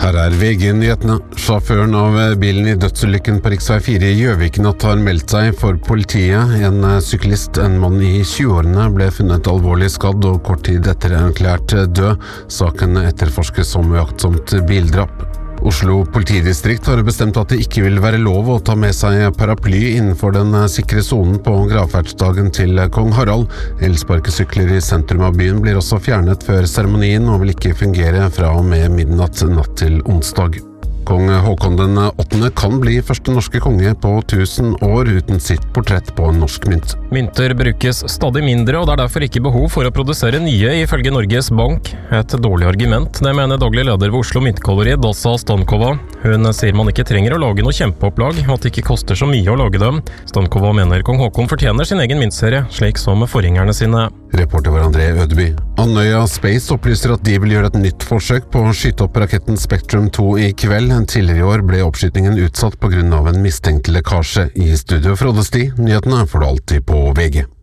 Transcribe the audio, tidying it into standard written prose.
Her VG-nyhetene. Sjåføren av bilen I dødsulykken på riksvei 4 I Gjøvik natt har meldt seg for politiet. En syklist, en mann I 20-årene, ble funnet alvorlig skadd og kort tid etter erklært død. Saken etterforskes som uaktsomt bildrap. Oslo politidistrikt har bestemt at det ikke vil være lov å ta med seg paraply innenfor den sikre zonen på gravferdsdagen til kong Harald. Elsparkesykler I sentrum av byen blir også fjernet før seremonien og vil ikke fungere fra og med midnatt natt til onsdag. Kong Håkon den 8. kan bli første norske konge på 1000 år uten sitt portrett på en norsk mynt. Mynter brukes stadig mindre, og det derfor ikke behov for å produsere nye, ifølge Norges Bank. Et dårlig argument, det mener daglig leder ved Oslo Myntgalleri, Dasa Stankova. Hun sier man ikke trenger å lage noe kjempeopplag, og at det ikke koster så mye å lage dem. Stankova mener kong Håkon fortjener sin egen myntserie, slik som forgjengerne sine. Reporter var André Ødeby. Andøya Space opplyser at de vil gjøre et nytt forsøk på å skyte opp raketten Spectrum 2 I kveld. Tidligere I år ble oppskytingen utsatt på grunn av en mistenkt lekkasje. I studio Frode Sti, nyhetene får du alltid på VG.